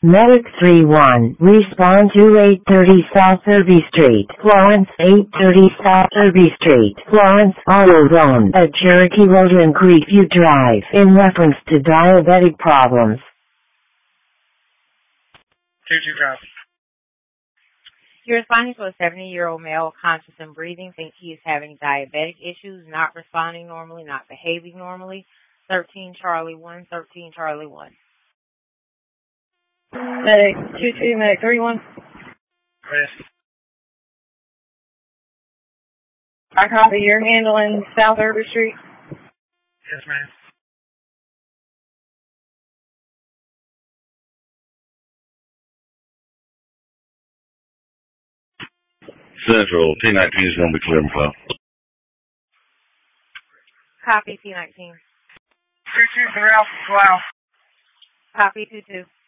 Medic 3-1, respond to 830 South Irby Street, Florence, 830 South Irby Street, Florence, auto zone at Cherokee Road and Creekview Drive in reference to diabetic problems. 2-2 copy. You're responding to a 70-year-old male, conscious and breathing, thinks he is having diabetic issues, not responding normally, not behaving normally. 13 Charlie 1, 13 Charlie 1. Medic 2-2, Medic 3-1. Yes. I copy. You're handling South Irby Street. Yes, ma'am. Central, T19 is going to be clear and flow. Copy T19. 2-2 for Alpha 12. Copy 2-2.